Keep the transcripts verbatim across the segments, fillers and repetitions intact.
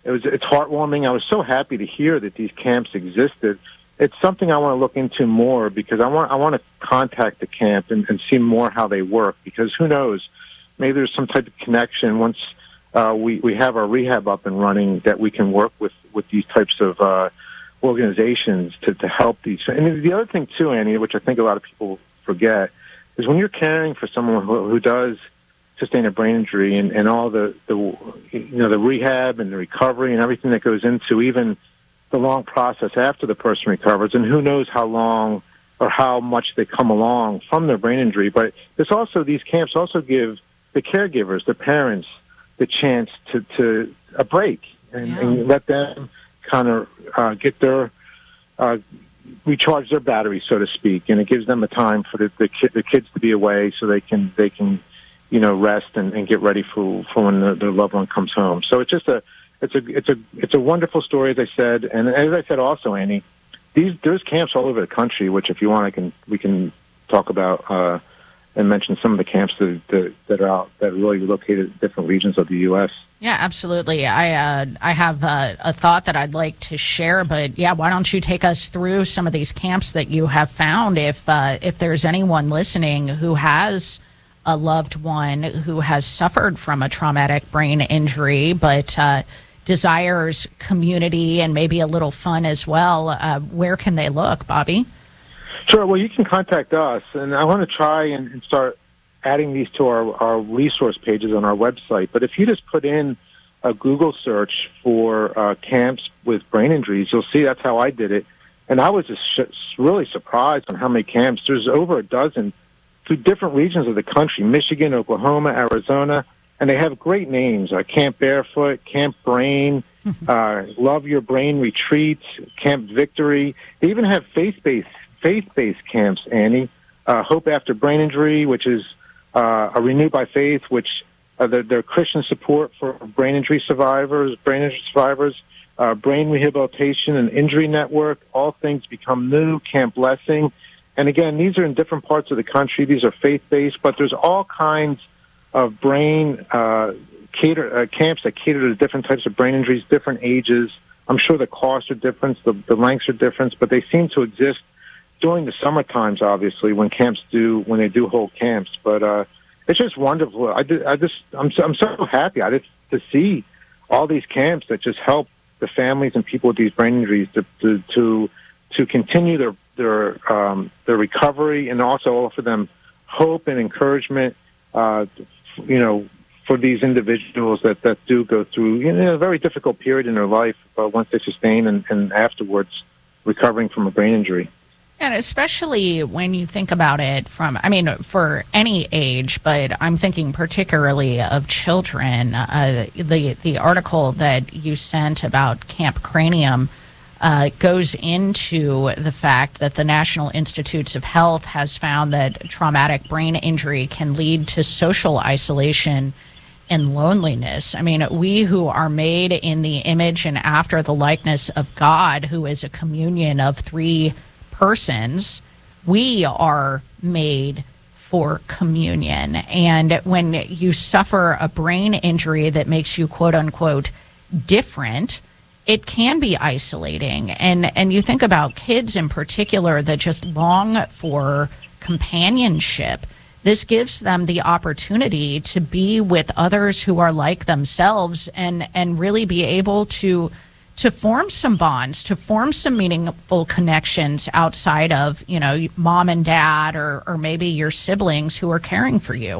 It was it's heartwarming. I was so happy to hear that these camps existed. It's something I want to look into more because I want I want to contact the camp and, and see more how they work, because who knows, maybe there's some type of connection once uh, we we have our rehab up and running that we can work with, with these types of uh, organizations to, to help these. And the other thing too, Annie, which I think a lot of people forget, is when you're caring for someone who, who does sustain a brain injury and, and all the, the you know the rehab and the recovery and everything that goes into even the long process after the person recovers, and who knows how long or how much they come along from their brain injury. But there's also, these camps also give the caregivers, the parents, the chance to, to a break and, yeah. and let them kind of uh, get their, uh, recharge their battery, so to speak. And it gives them a time for the, the, kid, the kids to be away so they can, they can, you know, rest and, and get ready for, for when the, their loved one comes home. So it's just a, It's a it's a it's a wonderful story, as I said, and as I said also, Annie, these there's camps all over the country. Which, if you want, I can we can talk about uh, and mention some of the camps that, that that are out that are really located in different regions of the U S. Yeah, absolutely. I uh, I have uh, a thought that I'd like to share, but yeah, why don't you take us through some of these camps that you have found? If uh, if there's anyone listening who has a loved one who has suffered from a traumatic brain injury, but uh, desires community and maybe a little fun as well, uh, where can they look, Bobby? Sure. Well, you can contact us, and I want to try and, and start adding these to our, our resource pages on our website. But if you just put in a Google search for uh, camps with brain injuries, you'll see that's how I did it. And I was just sh- really surprised on how many camps. There's over a dozen through different regions of the country, Michigan, Oklahoma, Arizona. And they have great names, uh, Camp Barefoot, Camp Brain, uh, Love Your Brain Retreats, Camp Victory. They even have faith-based faith-based camps, Annie. Uh, Hope After Brain Injury, which is uh, a Renew by Faith, which uh, they're, they're Christian support for brain injury survivors, brain injury survivors, uh, Brain Rehabilitation and Injury Network, All Things Become New, Camp Blessing. And again, these are in different parts of the country. These are faith-based, but there's all kinds of brain uh, cater uh, camps that cater to different types of brain injuries, different ages. I'm sure the costs are different, the, the lengths are different, but they seem to exist during the summer times, obviously, when camps do when they do hold camps. But uh, it's just wonderful. I, did, I just I'm so, I'm so happy I just to see all these camps that just help the families and people with these brain injuries to to to, to continue their their um, their recovery, and also offer them hope and encouragement. Uh, you know, for these individuals that, that do go through, you know, a very difficult period in their life uh, once they sustain and, and afterwards recovering from a brain injury. And especially when you think about it from, I mean, for any age, but I'm thinking particularly of children. Uh, the, the article that you sent about Camp Cranium Uh, goes into the fact that the National Institutes of Health has found that traumatic brain injury can lead to social isolation and loneliness. I mean, we who are made in the image and after the likeness of God, who is a communion of three persons, we are made for communion. And when you suffer a brain injury that makes you, quote unquote, different, it can be isolating. And and you think about kids in particular that just long for companionship. This gives them the opportunity to be with others who are like themselves and, and really be able to to form some bonds, to form some meaningful connections outside of, you know, mom and dad or, or maybe your siblings who are caring for you.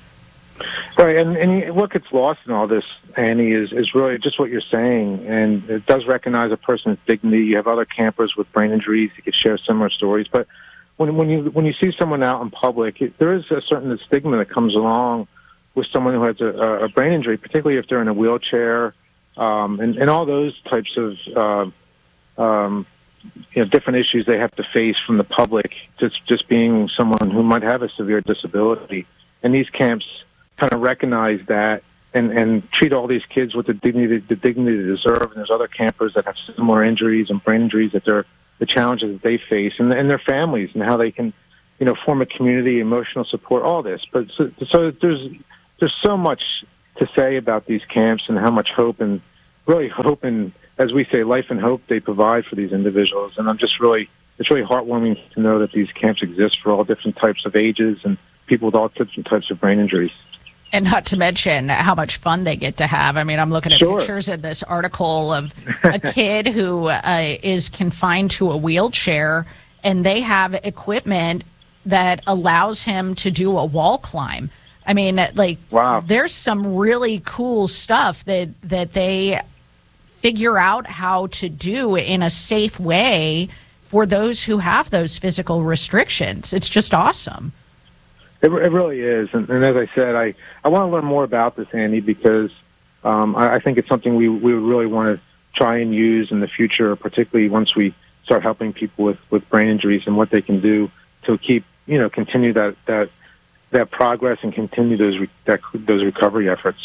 Right, and, and what gets lost in all this, Annie, is, is really just what you're saying, and it does recognize a person's dignity. You have other campers with brain injuries who could share similar stories, but when when you when you see someone out in public, it, there is a certain stigma that comes along with someone who has a, a brain injury, particularly if they're in a wheelchair, um, and, and all those types of uh, um, you know, different issues they have to face from the public, just just being someone who might have a severe disability. And these camps kind of recognize that and, and treat all these kids with the dignity the dignity they deserve. And there's other campers that have similar injuries and brain injuries that they're the challenges that they face, and, and their families, and how they can, you know, form a community, emotional support, all this. But so, so there's there's so much to say about these camps and how much hope and really hope and, as we say, life and hope they provide for these individuals. And I'm just really, it's really heartwarming to know that these camps exist for all different types of ages and people with all different types of brain injuries. And not to mention how much fun they get to have. I mean, I'm looking at Sure. pictures in this article of a kid who uh, is confined to a wheelchair, and they have equipment that allows him to do a wall climb. I mean, like, wow. There's some really cool stuff that, that they figure out how to do in a safe way for those who have those physical restrictions. It's just awesome. It, it really is. And, and as I said, I, I want to learn more about this, Andy, because um, I, I think it's something we, we would really want to try and use in the future, particularly once we start helping people with, with brain injuries and what they can do to keep, you know, continue that, that, that progress and continue those, re- that, those recovery efforts.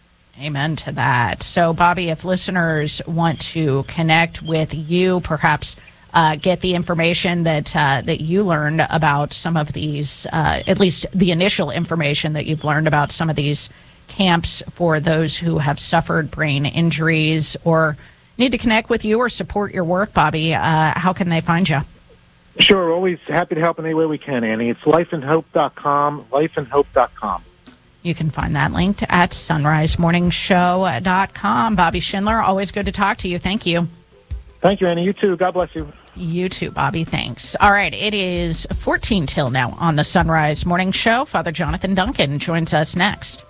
Amen to that. So, Bobby, if listeners want to connect with you, perhaps uh, get the information that uh, that you learned about some of these, uh, at least the initial information that you've learned about some of these camps for those who have suffered brain injuries or need to connect with you or support your work, Bobby, uh, how can they find you? Sure. Always happy to help in any way we can, Annie. It's life and hope dot com, life and hope dot com. You can find that linked at sunrise morning show dot com. Bobby Schindler, always good to talk to you. Thank you. Thank you, Annie. You too. God bless you. You too, Bobby. Thanks. All right. It is fourteen till now on the Sunrise Morning Show. Father Jonathan Duncan joins us next.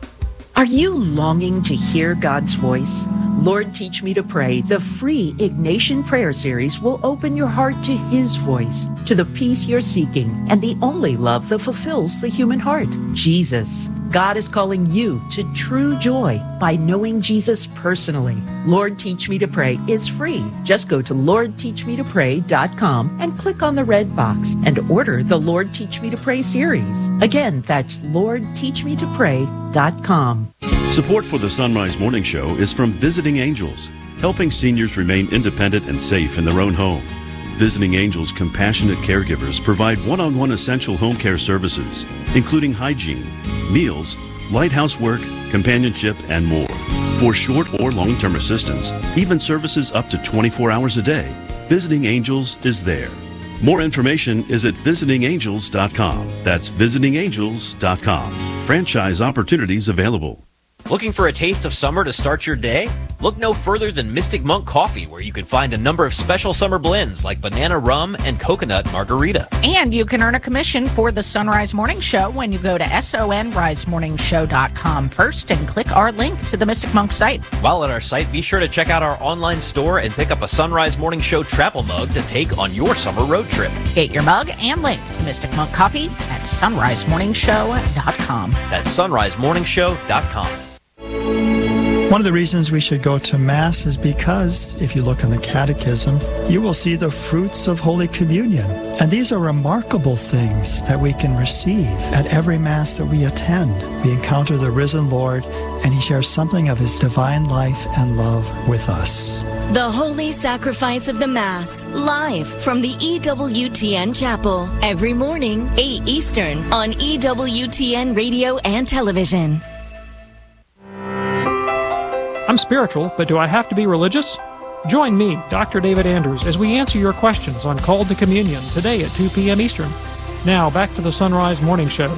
Are you longing to hear God's voice? Lord, Teach Me to Pray, the free Ignatian prayer series will open your heart to His voice, to the peace you're seeking, and the only love that fulfills the human heart, Jesus. God is calling you to true joy by knowing Jesus personally. Lord, Teach Me to Pray is free. Just go to lord teach me to pray dot com and click on the red box and order the Lord, Teach Me to Pray series. Again, that's lord teach me to pray dot com. Support for the Sunrise Morning Show is from Visiting Angels, helping seniors remain independent and safe in their own home. Visiting Angels compassionate caregivers provide one-on-one essential home care services, including hygiene, meals, light housework, companionship, and more. For short or long-term assistance, even services up to twenty-four hours a day, Visiting Angels is there. More information is at visiting angels dot com. That's visiting angels dot com. Franchise opportunities available. Looking for a taste of summer to start your day? Look no further than Mystic Monk Coffee, where you can find a number of special summer blends like banana rum and coconut margarita. And you can earn a commission for the Sunrise Morning Show when you go to sunrise morning show dot com first and click our link to the Mystic Monk site. While at our site, be sure to check out our online store and pick up a Sunrise Morning Show travel mug to take on your summer road trip. Get your mug and link to Mystic Monk Coffee at sunrise morning show dot com. That's sunrise morning show dot com. One of the reasons we should go to Mass is because, if you look in the Catechism, you will see the fruits of Holy Communion. And these are remarkable things that we can receive at every Mass that we attend. We encounter the risen Lord, and He shares something of His divine life and love with us. The Holy Sacrifice of the Mass, live from the E W T N Chapel, every morning, eight Eastern, on E W T N Radio and Television. I'm spiritual, but do I have to be religious? Join me, Doctor David Andrews, as we answer your questions on Called to Communion today at two p.m. Eastern. Now, back to the Sunrise Morning Show.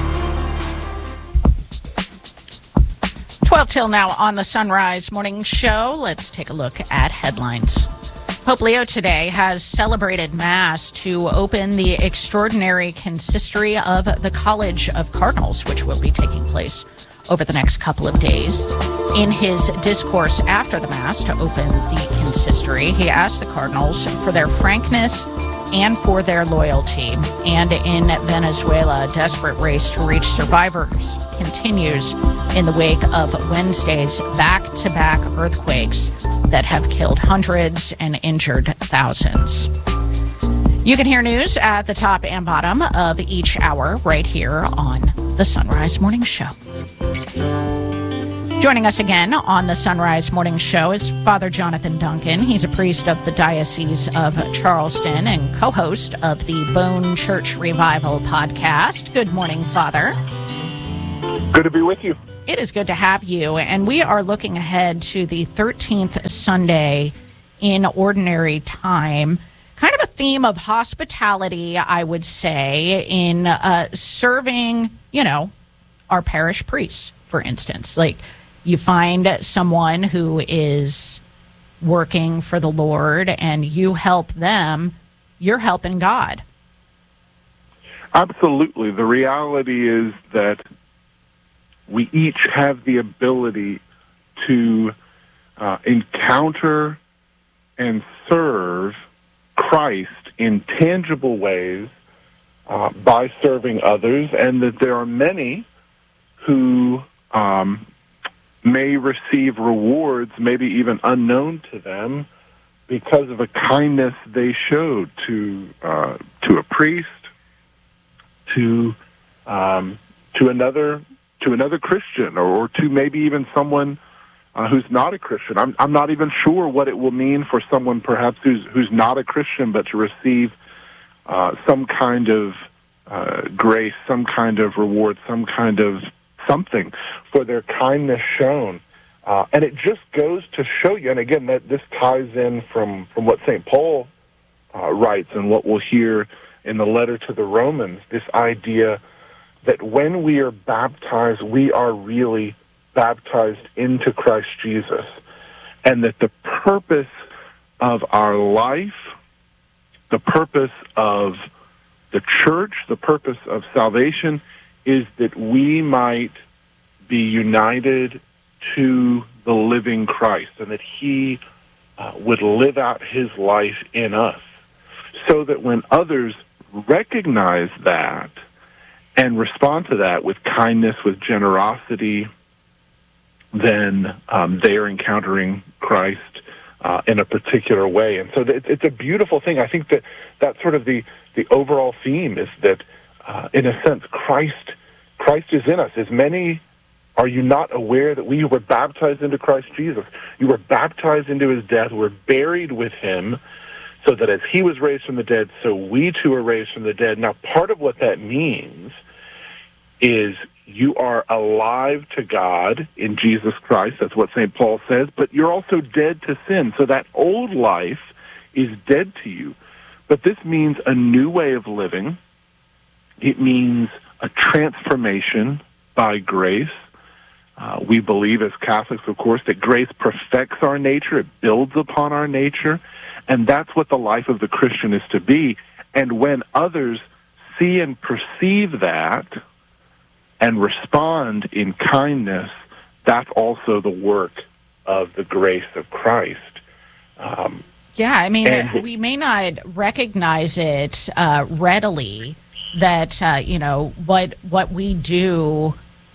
twelve till now on the Sunrise Morning Show. Let's take a look at headlines. Pope Leo today has celebrated Mass to open the extraordinary consistory of the College of Cardinals, which will be taking place over the next couple of days. In his discourse after the Mass to open the consistory, he asked the cardinals for their frankness and for their loyalty. And in Venezuela, a desperate race to reach survivors continues in the wake of Wednesday's back-to-back earthquakes that have killed hundreds and injured thousands. You can hear news at the top and bottom of each hour right here on the Sunrise Morning Show. Joining us again on the Sunrise Morning Show is Father Jonathan Duncan. He's a priest of the Diocese of Charleston and co-host of the Bone Church Revival podcast. Good morning, Father. Good to be with you. it is good to have you. And we are looking ahead to the thirteenth Sunday in Ordinary Time. Kind of a theme of hospitality, I would say, in uh, serving, you know, our parish priests, for instance. Like, you find someone who is working for the Lord and you help them, you're helping God. Absolutely. The reality is that we each have the ability to uh, encounter and serve Christ in tangible ways uh, by serving others, and that there are many who um, may receive rewards, maybe even unknown to them, because of a kindness they showed to uh, to a priest, to um, to another to another Christian, or, or to maybe even someone uh, who's not a Christian. I'm I'm not even sure what it will mean for someone perhaps who's who's not a Christian, but to receive uh, some kind of uh, grace, some kind of reward, some kind of something for their kindness shown. Uh, and it just goes to show you, and again, that this ties in from, from what Saint Paul uh, writes and what we'll hear in the letter to the Romans, this idea that when we are baptized, we are really baptized into Christ Jesus, and that the purpose of our life, the purpose of the church, the purpose of salvation, is that we might be united to the living Christ, and that he uh, would live out his life in us, so that when others recognize that and respond to that with kindness, with generosity, then um, they are encountering Christ uh, in a particular way. And so it's, it's a beautiful thing. I think that that's sort of the, the overall theme, is that, uh, in a sense, Christ Christ is in us. As many, are you not aware that we were baptized into Christ Jesus? You were baptized into his death. We're buried with him, so that as he was raised from the dead, so we too are raised from the dead. Now, part of what that means is you are alive to God in Jesus Christ. That's what Saint Paul says. But you're also dead to sin. So that old life is dead to you. But this means a new way of living. It means a transformation by grace. Uh, we believe as Catholics, of course, that grace perfects our nature. It builds upon our nature. And that's what the life of the Christian is to be. And when others see and perceive that and respond in kindness, that's also the work of the grace of Christ. Um, yeah, I mean, and, we may not recognize it uh, readily, that, uh, you know, what what we do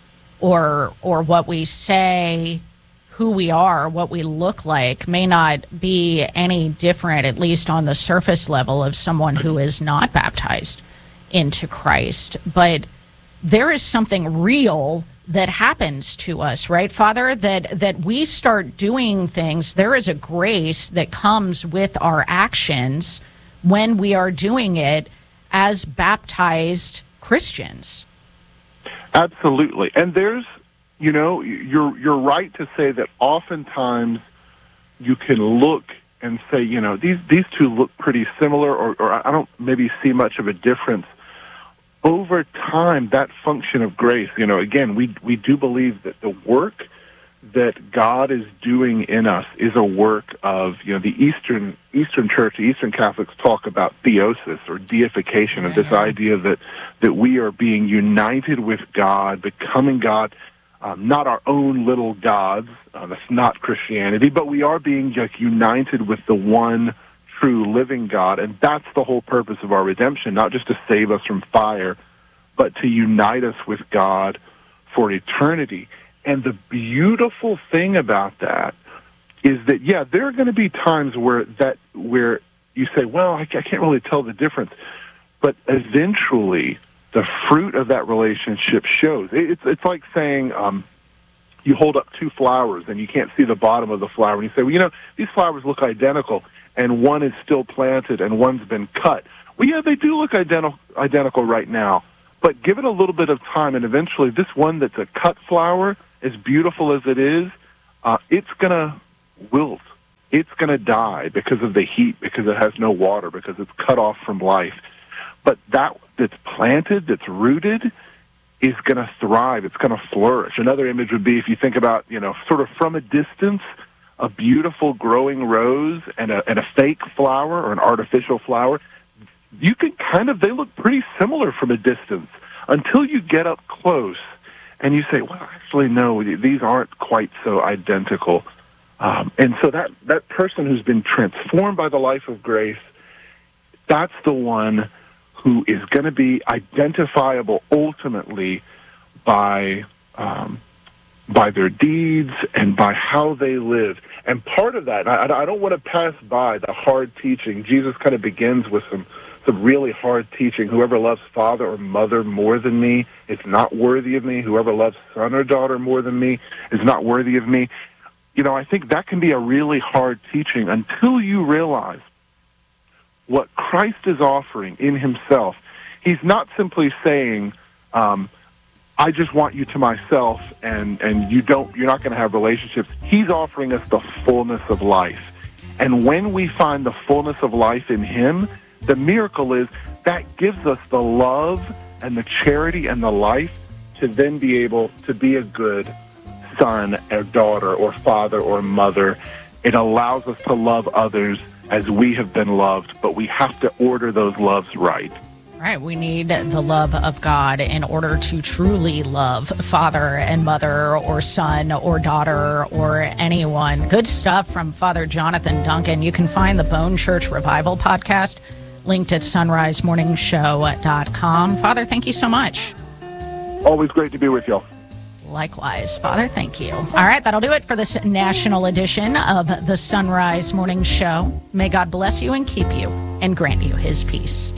or or what we say, who we are, what we look like, may not be any different, at least on the surface level, of someone who is not baptized into Christ. But there is something real that happens to us, right, Father? That that we start doing things. There is a grace that comes with our actions when we are doing it as baptized Christians. Absolutely. And there's, you know, you're you're right to say that oftentimes you can look and say, you know, these these two look pretty similar, or, or I don't maybe see much of a difference. Over time, that function of grace, you know, again, we we do believe that the work that God is doing in us is a work of, you know, the Eastern Eastern Church, the Eastern Catholics talk about theosis, or deification, of this idea that, that we are being united with God, becoming God, um, not our own little gods. Uh, that's not Christianity, but we are being like, united with the one true living God, and that's the whole purpose of our redemption, not just to save us from fire, but to unite us with God for eternity. And the beautiful thing about that is that, yeah, there are going to be times where that where you say, well, I, I can't really tell the difference, but eventually the fruit of that relationship shows. It, it's it's like saying, um, you hold up two flowers and you can't see the bottom of the flower, and you say, well, you know, these flowers look identical, and one is still planted and one's been cut. Well, yeah, they do look identical identical right now, but give it a little bit of time, and eventually this one that's a cut flower as beautiful as it is, uh, it's going to wilt. It's going to die because of the heat, because it has no water, because it's cut off from life. But that that's planted, that's rooted, is going to thrive. It's going to flourish. Another image would be if you think about, you know, sort of from a distance, a beautiful growing rose and a, and a fake flower or an artificial flower. You can kind of, they look pretty similar from a distance until you get up close and you say, well, actually, no, these aren't quite so identical. Um, and so that, that person who's been transformed by the life of grace, that's the one who is going to be identifiable ultimately by um, by their deeds and by how they live. And part of that, I, I don't want to pass by the hard teaching. Jesus kind of begins with some, some really hard teaching. Whoever loves father or mother more than me is not worthy of me. Whoever loves son or daughter more than me is not worthy of me. You know, I think that can be a really hard teaching until you realize what Christ is offering in himself. He's not simply saying, um, I just want you to myself, and, and you don't, you're not going to have relationships. He's offering us the fullness of life. And when we find the fullness of life in him, the miracle is that gives us the love and the charity and the life to then be able to be a good son or daughter or father or mother. It allows us to love others as we have been loved, but we have to order those loves right. Right. We need the love of God in order to truly love father and mother or son or daughter or anyone. Good stuff from Father Jonathan Duncan. You can find the Bone Church Revival podcast linked at sunrise morning show dot com. Father, thank you so much. Always great to be with y'all. Likewise, Father, thank you. All right, that'll do it for this national edition of the Sunrise Morning Show. May God bless you and keep you and grant you his peace.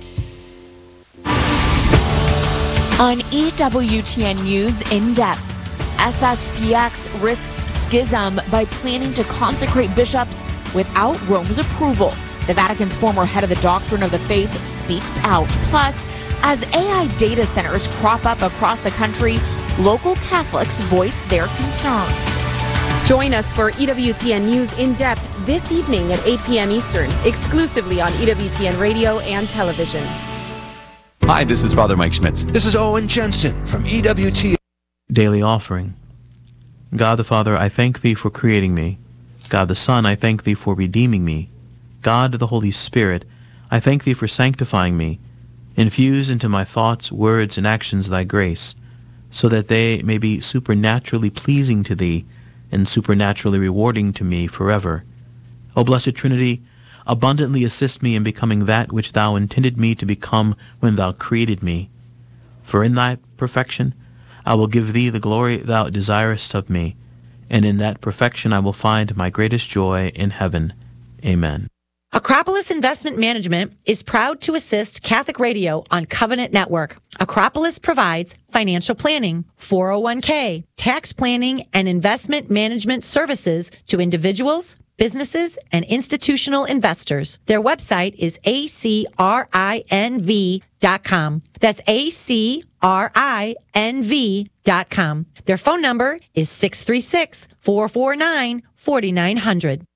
On E W T N News In Depth, S S P X risks schism by planning to consecrate bishops without Rome's approval. The Vatican's former head of the Doctrine of the Faith speaks out. Plus, as A I data centers crop up across the country, local Catholics voice their concerns. Join us for E W T N News In Depth this evening at eight p.m. Eastern, exclusively on E W T N Radio and television. Hi, this is Father Mike Schmitz. This is Owen Jensen from E W T N. Daily Offering. God the Father, I thank thee for creating me. God the Son, I thank thee for redeeming me. God the Holy Spirit, I thank thee for sanctifying me. Infuse into my thoughts, words, and actions thy grace, so that they may be supernaturally pleasing to thee and supernaturally rewarding to me forever. O Blessed Trinity, abundantly assist me in becoming that which thou intended me to become when thou created me. For in thy perfection I will give thee the glory thou desirest of me, and in that perfection I will find my greatest joy in heaven. Amen. Acropolis Investment Management is proud to assist Catholic Radio on Covenant Network. Acropolis provides financial planning, four oh one k, tax planning, and investment management services to individuals, businesses, and institutional investors. Their website is A C R I N V dot com. That's A C R I N V dot com. Their phone number is six three six, four four nine, four nine zero zero.